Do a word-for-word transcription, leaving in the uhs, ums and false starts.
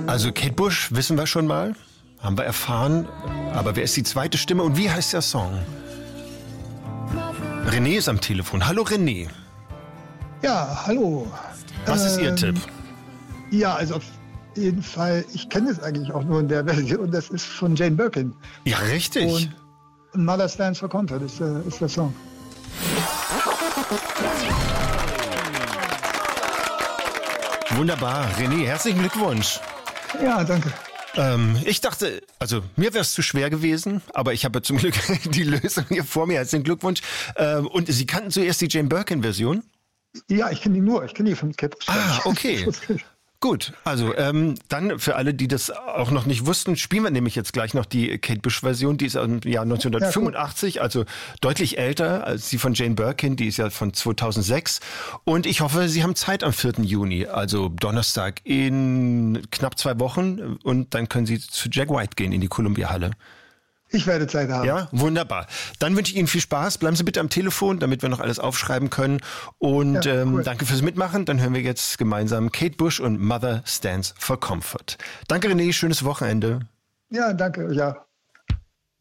Also Kate Bush wissen wir schon mal, haben wir erfahren. Aber wer ist die zweite Stimme und wie heißt der Song? René ist am Telefon. Hallo René. Ja, hallo. Was ist Ihr Ähm, Tipp? Ja, also auf jeden Fall, ich kenne es eigentlich auch nur in der Version, das ist von Jane Birkin. Ja, richtig. Und Mother Stands for Comfort ist, äh, ist der Song. Wunderbar. René, herzlichen Glückwunsch. Ja, danke. Ähm, ich dachte, also mir wäre es zu schwer gewesen, aber ich habe zum Glück die Lösung hier vor mir. Herzlichen Glückwunsch. Ähm, und Sie kannten zuerst die Jane Birkin-Version? Ja, ich kenne die nur, ich kenne die von Kate Bush. Ah, okay. Gut, also ähm, dann für alle, die das auch noch nicht wussten, spielen wir nämlich jetzt gleich noch die Kate Bush-Version. Die ist aus dem Jahr neunzehnhundertfünfundachtzig, ja, cool. Also deutlich älter als die von Jane Birkin. Die ist ja von zweitausendsechs. Und ich hoffe, Sie haben Zeit am vierten Juni, also Donnerstag in knapp zwei Wochen. Und dann können Sie zu Jack White gehen in die Columbia-Halle. Ich werde Zeit haben. Ja, wunderbar. Dann wünsche ich Ihnen viel Spaß. Bleiben Sie bitte am Telefon, damit wir noch alles aufschreiben können. Und Ja, ähm, cool. danke fürs Mitmachen. Dann hören wir jetzt gemeinsam Kate Bush und Mother Stands for Comfort. Danke René, schönes Wochenende. Ja, danke, ja.